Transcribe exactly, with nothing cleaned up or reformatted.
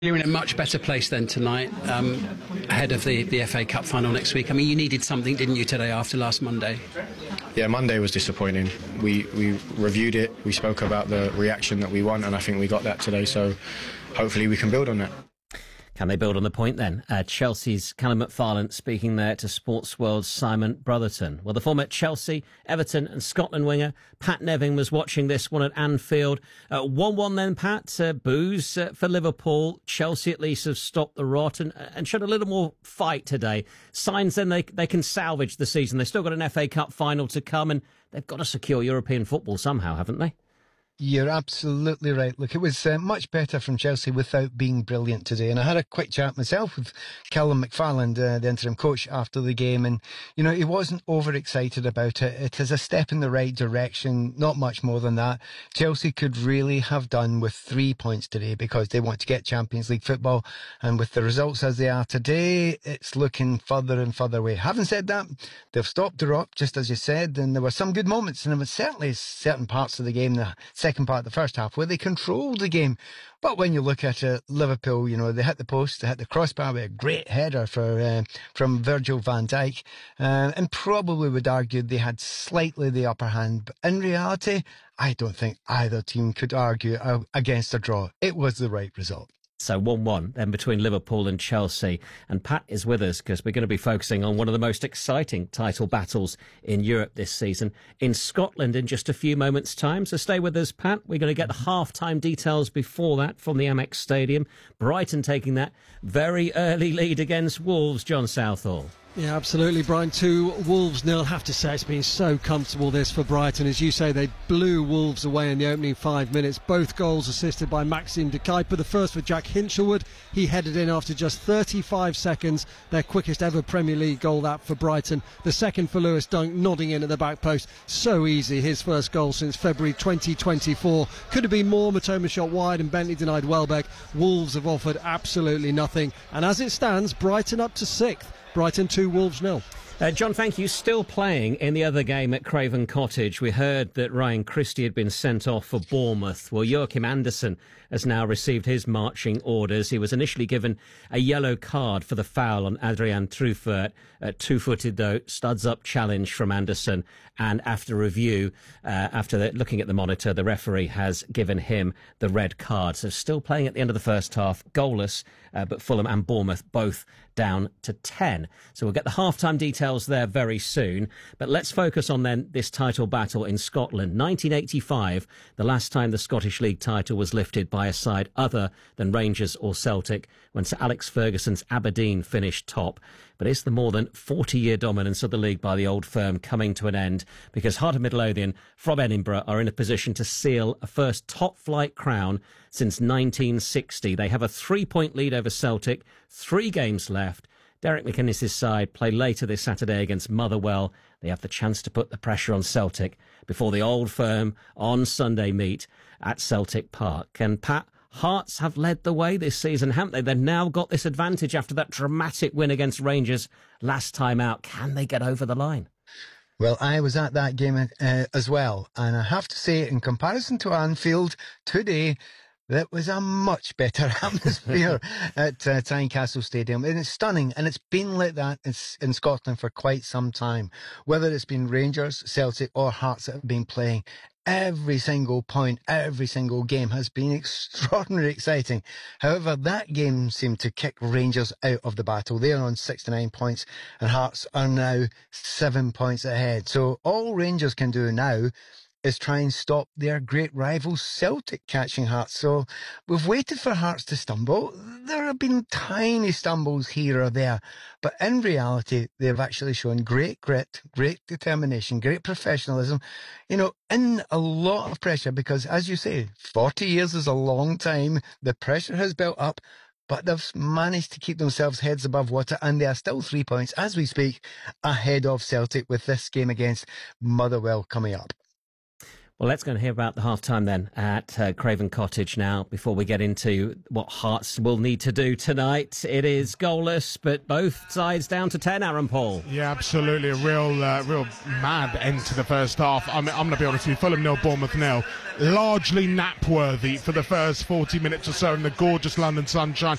You're in a much better place than tonight, um, ahead of the, the F A Cup final next week. I mean, you needed something, didn't you, today after last Monday? Yeah, Monday was disappointing. We we reviewed it, we spoke about the reaction that we want, and I think we got that today, so hopefully we can build on that. Can they build on the point then? Uh, Chelsea's Callum McFarlane speaking there to Sports World's Simon Brotherton. Well, the former Chelsea, Everton and Scotland winger Pat Nevin was watching this one at Anfield. Uh, one one then, Pat. Uh, boos uh, for Liverpool. Chelsea at least have stopped the rot and, and showed a little more fight today. Signs then they, they can salvage the season. They've still got an F A Cup final to come and they've got to secure European football somehow, haven't they? You're absolutely right. Look, it was uh, much better from Chelsea without being brilliant today. And I had a quick chat myself with Callum McFarlane, uh, the interim coach, after the game. And, you know, he wasn't overexcited about it. It is a step in the right direction, not much more than that. Chelsea could really have done with three points today because they want to get Champions League football. And with the results as they are today, it's looking further and further away. Having said that, they've stopped the rot, just as you said. And there were some good moments. And there was certainly certain parts of the game, the second part of the first half, where they controlled the game. But when you look at it, Liverpool, you know, they hit the post, they hit the crossbar with a great header for uh, from Virgil van Dijk, uh, and probably would argue they had slightly the upper hand. But in reality, I don't think either team could argue uh, against a draw. It was the right result. So one one then between Liverpool and Chelsea. And Pat is with us because we're going to be focusing on one of the most exciting title battles in Europe this season in Scotland in just a few moments' time. So stay with us, Pat. We're going to get the half-time details before that from the Amex Stadium. Brighton taking that very early lead against Wolves, John Southall. Yeah, absolutely, Brian. Two Wolves nil. Have to say it's been so comfortable this for Brighton. As you say, they blew Wolves away in the opening five minutes. Both goals assisted by Maxime de Kuyper. The first for Jack Hinchelwood. He headed in after just thirty-five seconds. Their quickest ever Premier League goal, that for Brighton. The second for Lewis Dunk, nodding in at the back post. So easy. His first goal since February twenty twenty-four. Could have been more. Matoma shot wide and Bentley denied Welbeck. Wolves have offered absolutely nothing. And as it stands, Brighton up to sixth. Brighton two, Wolves nil. Uh, John, thank you. Still playing in the other game at Craven Cottage. We heard that Ryan Christie had been sent off for Bournemouth. Well, Joachim Andersen has now received his marching orders. He was initially given a yellow card for the foul on Adrian Truffert. Uh, two-footed, though, studs-up challenge from Andersen. And after review, uh, after the, looking at the monitor, the referee has given him the red card. So still playing at the end of the first half, goalless, uh, but Fulham and Bournemouth both down to ten. So we'll get the half-time details there very soon. But let's focus on then this title battle in Scotland. nineteen eighty-five, the last time the Scottish League title was lifted by a side other than Rangers or Celtic, when Sir Alex Ferguson's Aberdeen finished top. But is the more than forty-year dominance of the league by the old firm coming to an end? Because Heart of Midlothian from Edinburgh are in a position to seal a first top-flight crown since nineteen sixty. They have a three-point lead over Celtic, three games left. Derek McInnes' side play later this Saturday against Motherwell. They have the chance to put the pressure on Celtic before the old firm on Sunday meet at Celtic Park. And Pat, Hearts have led the way this season, haven't they? They've now got this advantage after that dramatic win against Rangers last time out. Can they get over the line? Well, I was at that game uh, as well. And I have to say, in comparison to Anfield today, that was a much better atmosphere at uh, Tynecastle Stadium. And it's stunning. And it's been like that in, in Scotland for quite some time. Whether it's been Rangers, Celtic or Hearts that have been playing, every single point, every single game has been extraordinarily exciting. However, that game seemed to kick Rangers out of the battle. They are on sixty-nine points and Hearts are now seven points ahead. So all Rangers can do now is try and stop their great rivals Celtic catching Hearts. So we've waited for Hearts to stumble. There have been tiny stumbles here or there, but in reality, they've actually shown great grit, great determination, great professionalism, you know, in a lot of pressure because, as you say, forty years is a long time. The pressure has built up, but they've managed to keep themselves heads above water, and they are still three points, as we speak, ahead of Celtic with this game against Motherwell coming up. Well, let's go and hear about the half-time then at uh, Craven Cottage now before we get into what Hearts will need to do tonight. It is goalless, but both sides down to ten, Aaron Paul. Yeah, absolutely. A real uh, real mad end to the first half. I mean, I'm going to be honest with you, Fulham nil, Bournemouth nil. Largely nap-worthy for the first forty minutes or so in the gorgeous London sunshine.